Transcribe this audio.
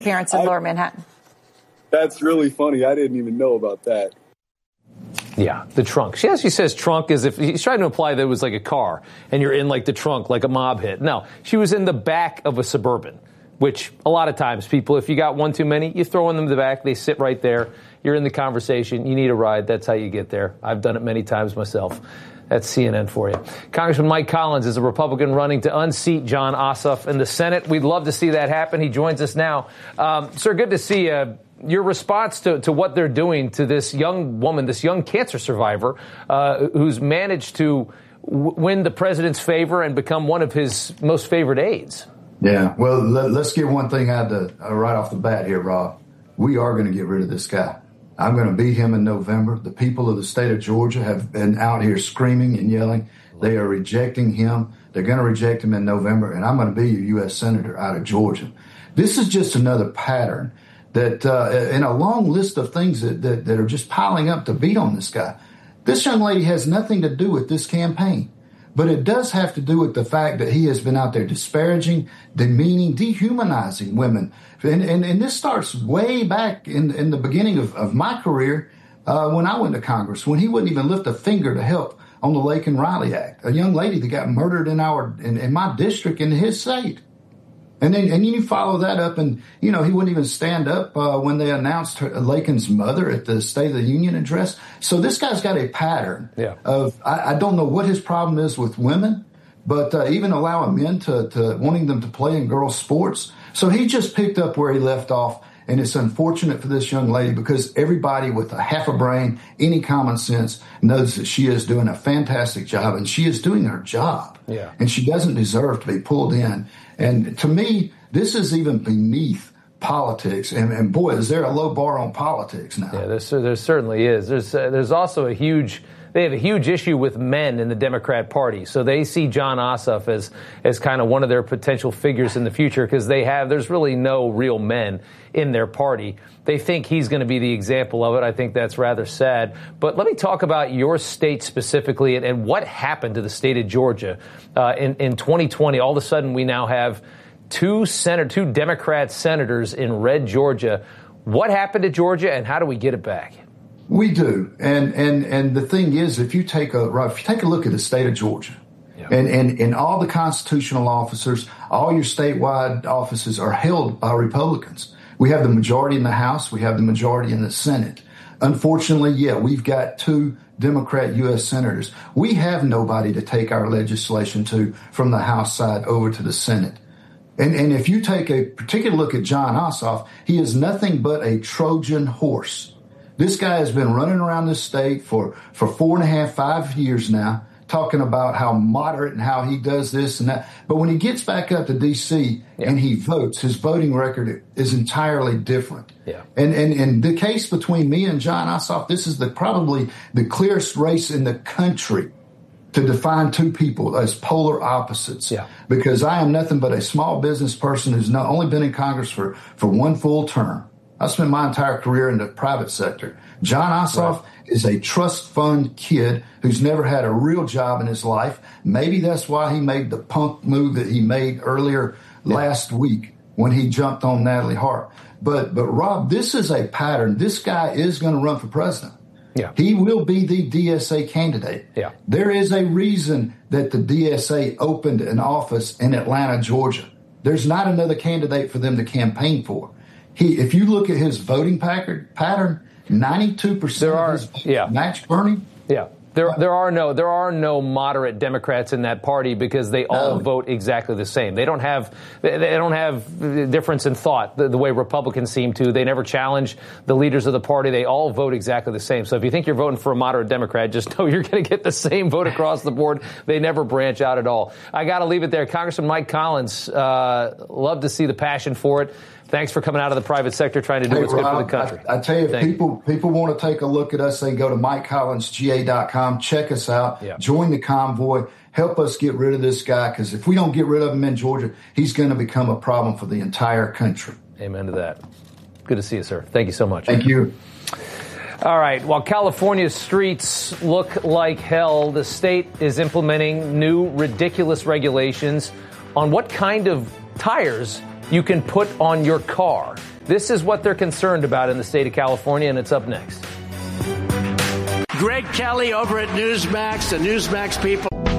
Parents in Lower Manhattan. That's really funny. I didn't even know about that. Yeah, the trunk. She actually says trunk as if he's trying to imply that it was like a car and you're in like the trunk like a mob hit. No, she was in the back of a Suburban, which a lot of times people, if you got one too many, you throw them in the back. They sit right there. You're in the conversation. You need a ride. That's how you get there. I've done it many times myself. That's CNN for you. Congressman Mike Collins is a Republican running to unseat Jon Ossoff in the Senate. We'd love to see that happen. He joins us now. Sir, good to see you. Your response to what they're doing to this young woman, this young cancer survivor, who's managed to win the president's favor and become one of his most favored aides. Yeah, well, let's get one thing out right off the bat here, Rob. We are going to get rid of this guy. I'm going to beat him in November. The people of the state of Georgia have been out here screaming and yelling. They are rejecting him. They're going to reject him in November, and I'm going to be your U.S. Senator out of Georgia. This is just another pattern that in a long list of things that are just piling up to beat on this guy. This young lady has nothing to do with this campaign, but it does have to do with the fact that he has been out there disparaging, demeaning, dehumanizing women. And this starts way back in the beginning of my career when I went to Congress, when he wouldn't even lift a finger to help on the Laken Riley Act, a young lady that got murdered in my district in his state. And then you follow that up, and he wouldn't even stand up when they announced Laken's mother at the State of the Union address. So this guy's got a pattern of I don't know what his problem is with women, but even allowing men to wanting them to play in girls' sports. So he just picked up where he left off, and it's unfortunate for this young lady because everybody with a half a brain, any common sense, knows that she is doing a fantastic job, and she is doing her job. Yeah. And she doesn't deserve to be pulled in. And to me, this is even beneath politics. And boy, is there a low bar on politics now. Yeah, there certainly is. There's also they have a huge issue with men in the Democrat Party. So they see Jon Ossoff as kind of one of their potential figures in the future because there's really no real men in their party. They think he's going to be the example of it. I think that's rather sad. But let me talk about your state specifically and what happened to the state of Georgia in 2020. All of a sudden, we now have two Democrat senators in red Georgia. What happened to Georgia, and how do we get it back? We do, and the thing is, if you take a look at the state of Georgia, and all the constitutional officers, all your statewide offices are held by Republicans. We have the majority in the House, we have the majority in the Senate. Unfortunately, we've got two Democrat U.S. senators. We have nobody to take our legislation to from the House side over to the Senate. And if you take a particular look at Jon Ossoff, he is nothing but a Trojan horse. This guy has been running around this state for 4.5, 5 years now, talking about how moderate and how he does this and that. But when he gets back up to D.C. and he votes, his voting record is entirely different. Yeah. And the case between me and Jon Ossoff, this is probably the clearest race in the country to define two people as polar opposites. Yeah. Because I am nothing but a small business person who's not only been in Congress for one full term. I spent my entire career in the private sector. Jon Ossoff is a trust fund kid who's never had a real job in his life. Maybe that's why he made the punk move that he made earlier last week when he jumped on Natalie Hart. But Rob, this is a pattern. This guy is going to run for president. Yeah. He will be the DSA candidate. Yeah. There is a reason that the DSA opened an office in Atlanta, Georgia. There's not another candidate for them to campaign for. If you look at his voting pattern, 92% of his votes match Bernie. Yeah. There are no moderate Democrats in that party because they all vote exactly the same. They don't have difference in thought the way Republicans seem to. They never challenge the leaders of the party. They all vote exactly the same. So if you think you're voting for a moderate Democrat, just know you're going to get the same vote across the board. They never branch out at all. I got to leave it there. Congressman Mike Collins, love to see the passion for it. Thanks for coming out of the private sector trying to do what's good for the country. I tell you, if people want to take a look at us, they go to MikeCollinsGA.com, check us out, join the convoy, help us get rid of this guy, because if we don't get rid of him in Georgia, he's going to become a problem for the entire country. Amen to that. Good to see you, sir. Thank you so much. Thank you. All right. While California's streets look like hell, the state is implementing new ridiculous regulations on what kind of tires you can put on your car. This is what they're concerned about in the state of California, and it's up next. Greg Kelly over at Newsmax, the Newsmax people.